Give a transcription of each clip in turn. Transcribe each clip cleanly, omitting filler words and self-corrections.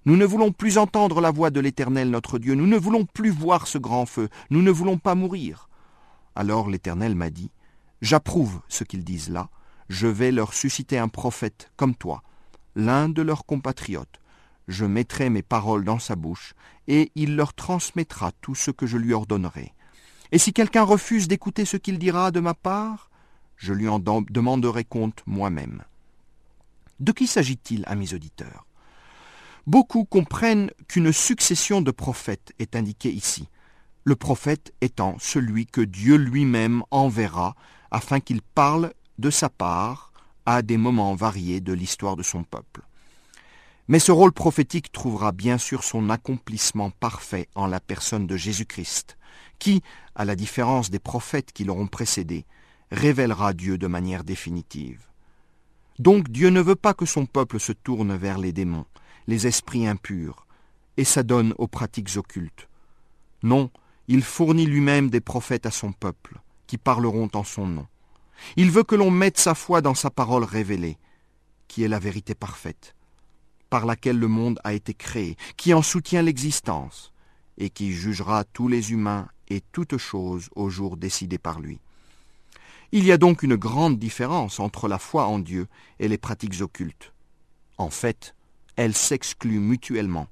Nous ne voulons plus entendre la voix de l'Éternel notre Dieu, nous ne voulons plus voir ce grand feu, nous ne voulons pas mourir. » Alors l'Éternel m'a dit, « J'approuve ce qu'ils disent là, je vais leur susciter un prophète comme toi, l'un de leurs compatriotes. Je mettrai mes paroles dans sa bouche, et il leur transmettra tout ce que je lui ordonnerai. Et si quelqu'un refuse d'écouter ce qu'il dira de ma part, je lui en demanderai compte moi-même. » De qui s'agit-il, amis auditeurs ? Beaucoup comprennent qu'une succession de prophètes est indiquée ici, le prophète étant celui que Dieu lui-même enverra afin qu'il parle de sa part à des moments variés de l'histoire de son peuple. Mais ce rôle prophétique trouvera bien sûr son accomplissement parfait en la personne de Jésus-Christ, qui, à la différence des prophètes qui l'auront précédé, révélera Dieu de manière définitive. Donc Dieu ne veut pas que son peuple se tourne vers les démons, les esprits impurs, et s'adonne aux pratiques occultes. Non, il fournit lui-même des prophètes à son peuple, qui parleront en son nom. Il veut que l'on mette sa foi dans sa parole révélée, qui est la vérité parfaite, par laquelle le monde a été créé, qui en soutient l'existence, et qui jugera tous les humains et toutes choses au jour décidé par lui. Il y a donc une grande différence entre la foi en Dieu et les pratiques occultes. En fait, elles s'excluent mutuellement.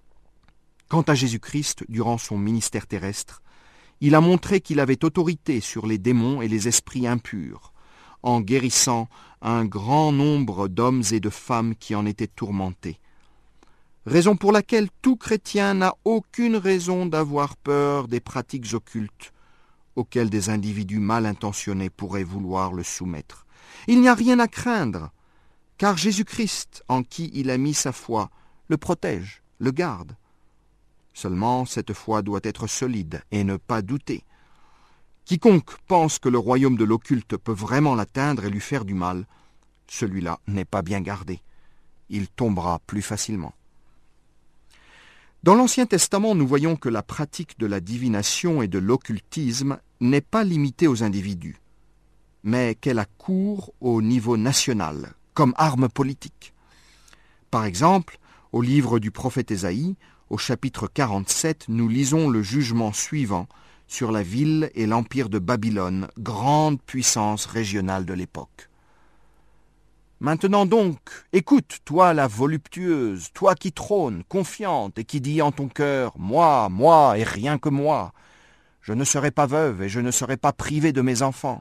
Quant à Jésus-Christ, durant son ministère terrestre, il a montré qu'il avait autorité sur les démons et les esprits impurs, en guérissant un grand nombre d'hommes et de femmes qui en étaient tourmentés. Raison pour laquelle tout chrétien n'a aucune raison d'avoir peur des pratiques occultes auxquelles des individus mal intentionnés pourraient vouloir le soumettre. Il n'y a rien à craindre, car Jésus-Christ, en qui il a mis sa foi, le protège, le garde. Seulement, cette foi doit être solide et ne pas douter. Quiconque pense que le royaume de l'occulte peut vraiment l'atteindre et lui faire du mal, celui-là n'est pas bien gardé. Il tombera plus facilement. Dans l'Ancien Testament, nous voyons que la pratique de la divination et de l'occultisme n'est pas limitée aux individus, mais qu'elle a cours au niveau national, comme arme politique. Par exemple, au livre du prophète Ésaïe, au chapitre 47, nous lisons le jugement suivant sur la ville et l'empire de Babylone, grande puissance régionale de l'époque. Maintenant donc, écoute, toi la voluptueuse, toi qui trônes, confiante, et qui dis en ton cœur, moi, et rien que moi, je ne serai pas veuve et je ne serai pas privée de mes enfants.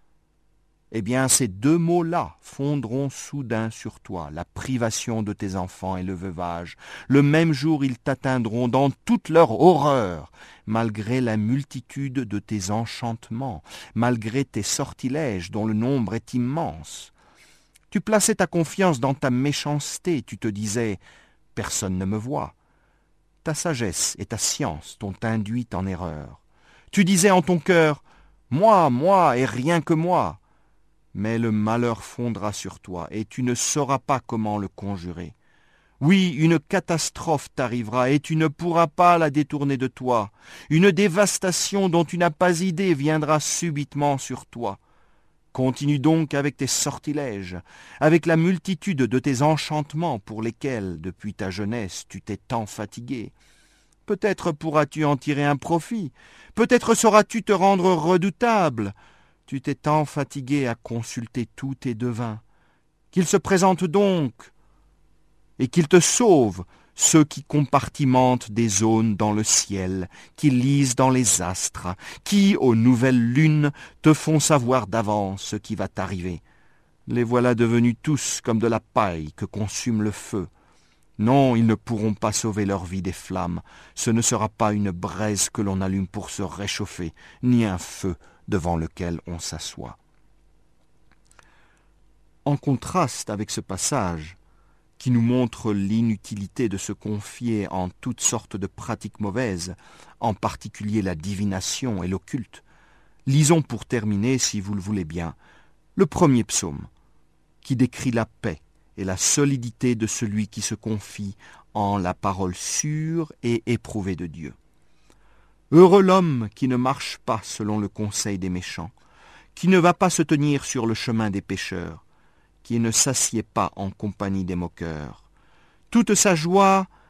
Eh bien, ces deux mots-là fondront soudain sur toi, la privation de tes enfants et le veuvage. Le même jour, ils t'atteindront dans toute leur horreur, malgré la multitude de tes enchantements, malgré tes sortilèges dont le nombre est immense. Tu plaçais ta confiance dans ta méchanceté, tu te disais « personne ne me voit ». Ta sagesse et ta science t'ont induit en erreur. Tu disais en ton cœur « moi, et rien que moi ». Mais le malheur fondra sur toi, et tu ne sauras pas comment le conjurer. Oui, une catastrophe t'arrivera, et tu ne pourras pas la détourner de toi. Une dévastation dont tu n'as pas idée viendra subitement sur toi. Continue donc avec tes sortilèges, avec la multitude de tes enchantements pour lesquels, depuis ta jeunesse, tu t'es tant fatigué. Peut-être pourras-tu en tirer un profit, peut-être sauras-tu te rendre redoutable. Tu t'es tant fatigué à consulter tous tes devins. Qu'ils se présentent donc, et qu'ils te sauvent, ceux qui compartimentent des zones dans le ciel, qui lisent dans les astres, qui, aux nouvelles lunes, te font savoir d'avance ce qui va t'arriver. Les voilà devenus tous comme de la paille que consume le feu. Non, ils ne pourront pas sauver leur vie des flammes. Ce ne sera pas une braise que l'on allume pour se réchauffer, ni un feu devant lequel on s'assoit. En contraste avec ce passage, qui nous montre l'inutilité de se confier en toutes sortes de pratiques mauvaises, en particulier la divination et l'occulte, lisons pour terminer, si vous le voulez bien, le premier psaume, qui décrit la paix et la solidité de celui qui se confie en la parole sûre et éprouvée de Dieu. Heureux l'homme qui ne marche pas selon le conseil des méchants, qui ne va pas se tenir sur le chemin des pécheurs, qui ne s'assied pas en compagnie des moqueurs. Toute sa joie